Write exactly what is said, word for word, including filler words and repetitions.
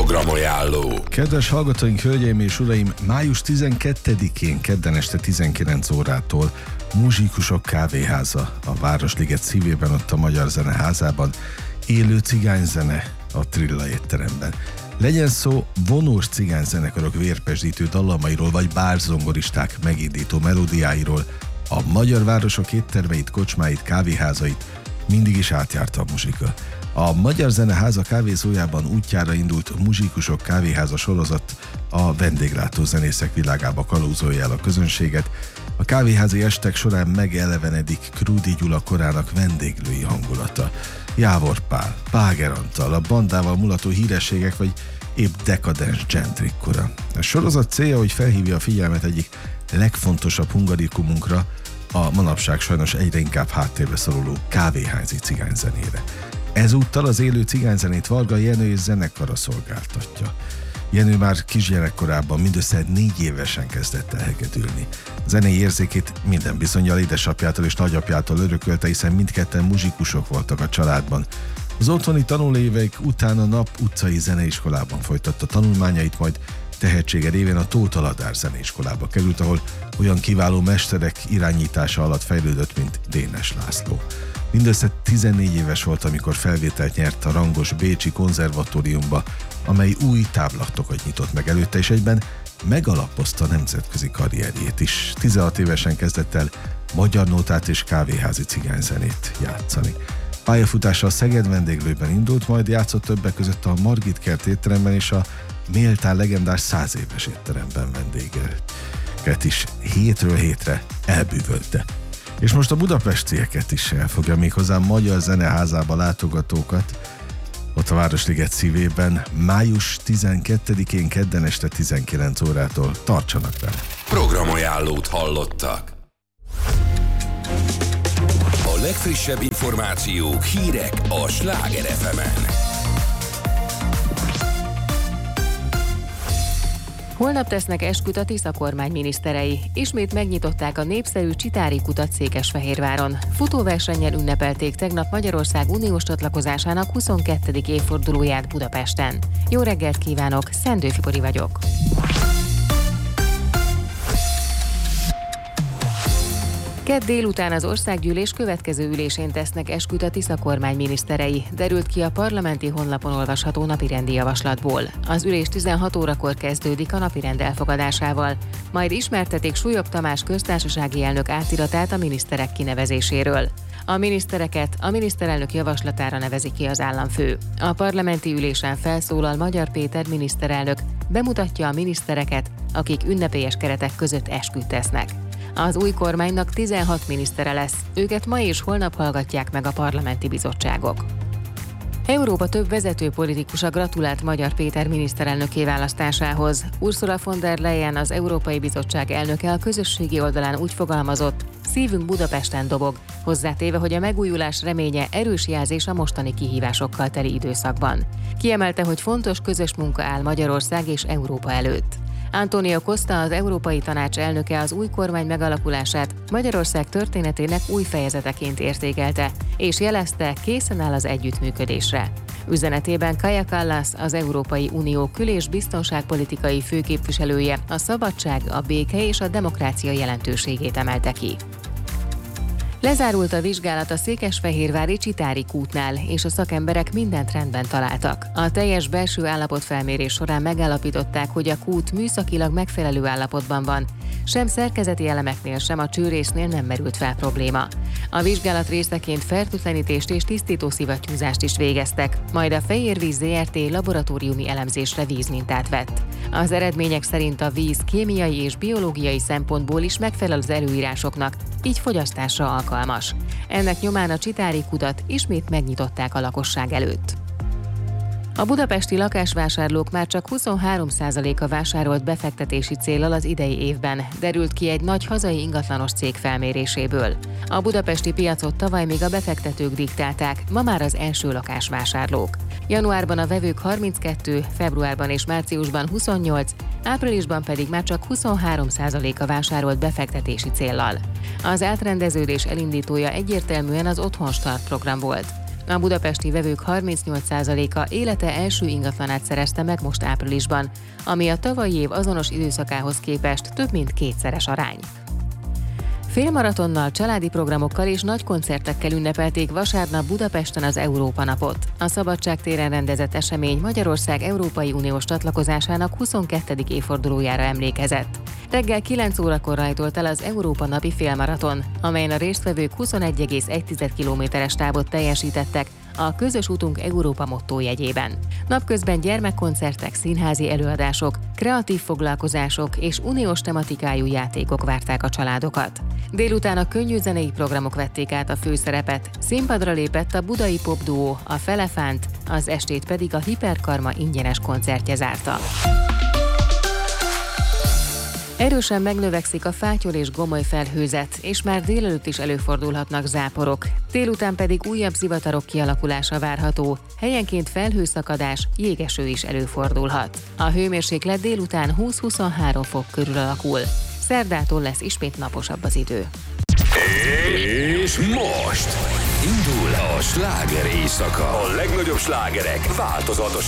Programajánló. Kedves hallgatóink, hölgyeim és uraim, május tizenkettedikén kedden este tizenkilenc órától Muzsikusok kávéháza a Városliget szívében, ott a Magyar Zeneházában, élő cigányzene a Trilla étteremben. Legyen szó vonós cigányzenekarok vérpesdítő dallamairól, vagy bárzongoristák megindító melódiáiról, a magyar városok éttermeit, kocsmáit, kávéházait mindig is átjárta a muzsika. A Magyar Zeneháza kávézójában útjára indult Muzsikusok kávéháza sorozat a vendéglátó zenészek világába kalózolja el a közönséget. A kávéházi estek során megelevenedik Krúdy Gyula korának vendéglői hangulata. Jávor Pál, Páger Antal, a bandával mulató hírességek, vagy épp dekadens gentrik kora. A sorozat célja, hogy felhívja a figyelmet egyik legfontosabb hungarikumunkra, a manapság sajnos egyre inkább háttérbe szoruló kávéházi cigányzenére. Ezúttal az élő cigányzenét Varga Jenő és zenekara szolgáltatja. Jenő már kisgyerekkorában mindössze négy évesen kezdett el hegedülni. Zenei érzékét minden bizonnyal édesapjától és nagyapjától örökölte, hiszen mindketten muzsikusok voltak a családban. Az otthoni tanulévek után a Nap utcai zeneiskolában folytatta tanulmányait, majd tehetsége révén a Tóth Ladár zeneiskolába került, ahol olyan kiváló mesterek irányítása alatt fejlődött, mint Dénes László. Mindössze tizennégy éves volt, amikor felvételt nyert a rangos bécsi konzervatóriumba, amely új táblatokat nyitott meg előtte, és egyben megalapozta nemzetközi karrierjét is. tizenhat évesen kezdett el magyar nótát és kávéházi cigányzenét játszani. Pályafutása a Szeged vendéglőben indult, majd játszott többek között a Margit Kert étteremben és a méltán legendás száz éves étteremben vendégelt is hétről hétre elbűvölte. És most a budapestieket is elfogja, méghozzá a Magyar Zeneházába látogatókat, ott a Városliget szívében, május tizenkettedikén kedden este tizenkilenc órától. Tartsanak vele! Programajánlót hallottak. A legfrissebb információk, hírek a Sláger ef emen. Holnap tesznek esküt a Tisza kormány miniszterei. Ismét megnyitották a népszerű Csitári kutat Székesfehérváron. Futóversennyel ünnepelték tegnap Magyarország uniós csatlakozásának huszonkettedik évfordulóját Budapesten. Jó reggelt kívánok, Szendő Fibori vagyok. Kedd délután az országgyűlés következő ülésén tesznek esküt a Tisza kormány miniszterei, derült ki a parlamenti honlapon olvasható napirendi javaslatból. Az ülés tizenhat órakor kezdődik a napirend elfogadásával, majd ismertetik Súlyog Tamás köztársasági elnök átiratát a miniszterek kinevezéséről. A minisztereket a miniszterelnök javaslatára nevezi ki az államfő. A parlamenti ülésen felszólal Magyar Péter miniszterelnök, bemutatja a minisztereket, akik ünnepélyes keretek között esküt tesznek. Az új kormánynak tizenhat minisztere lesz, őket ma és holnap hallgatják meg a parlamenti bizottságok. Európa több vezető politikusa gratulált Magyar Péter miniszterelnökké választásához. Ursula von der Leyen, az Európai Bizottság elnöke a közösségi oldalán úgy fogalmazott, szívünk Budapesten dobog, hozzátéve, hogy a megújulás reménye erős jelzés a mostani kihívásokkal teli időszakban. Kiemelte, hogy fontos közös munka áll Magyarország és Európa előtt. Antonio Costa, az Európai Tanács elnöke az új kormány megalakulását Magyarország történetének új fejezeteként értékelte, és jelezte, készen áll az együttműködésre. Üzenetében Kaja Kallas, az Európai Unió kül- és biztonságpolitikai főképviselője a szabadság, a béke és a demokrácia jelentőségét emelte ki. Lezárult a vizsgálat a székesfehérvári Csitári kútnál, és a szakemberek mindent rendben találtak. A teljes belső állapotfelmérés során megállapították, hogy a kút műszakilag megfelelő állapotban van, sem szerkezeti elemeknél, sem a csőrésznél nem merült fel probléma. A vizsgálat részeként fertőtlenítést és tisztító szivattyúzást is végeztek, majd a Fehérvíz zé er té laboratóriumi elemzésre vízmintát vett. Az eredmények szerint a víz kémiai és biológiai szempontból is megfelel az előírásoknak, így fogyasztásra alkalmas. Ennek nyomán a Csitári kutat ismét megnyitották a lakosság előtt. A budapesti lakásvásárlók már csak huszonhárom százaléka vásárolt befektetési céllal az idei évben, derült ki egy nagy hazai ingatlanos cég felméréséből. A budapesti piacot tavaly még a befektetők diktálták, ma már az első lakásvásárlók. Januárban a vevők harminckettő, februárban és márciusban huszonnyolc, áprilisban pedig már csak huszonhárom százaléka vásárolt befektetési céllal. Az átrendeződés elindítója egyértelműen az Otthon Start program volt. A budapesti vevők harmincnyolc százaléka élete első ingatlanát szerezte meg most áprilisban, ami a tavalyi év azonos időszakához képest több mint kétszeres arány. Félmaratonnal, családi programokkal és nagy koncertekkel ünnepelték vasárnap Budapesten az Európa napot. A Szabadságtéren rendezett esemény Magyarország Európai Uniós csatlakozásának huszonkettedik évfordulójára emlékezett. Reggel kilenc órakor rajtolt el az Európa napi félmaraton, amelyen a résztvevők huszonegy egész egy kilométeres távot teljesítettek a Közös utunk Európa motto jegyében. Napközben gyermekkoncertek, színházi előadások, kreatív foglalkozások és uniós tematikájú játékok várták a családokat. Délután a könnyű zenei programok vették át a főszerepet, színpadra lépett a budai popduó, a Felefánt, az estét pedig a Hiperkarma ingyenes koncertje zárta. Erősen megnövekszik a fátyol és gomoly felhőzet, és már délelőtt is előfordulhatnak záporok. Délután pedig újabb zivatarok kialakulása várható, helyenként felhőszakadás, jégeső is előfordulhat. A hőmérséklet délután húsz-huszonhárom fok körül alakul. Szerdától lesz ismét naposabb az idő. És most indul a sláger éjszaka. A legnagyobb slágerek változatosan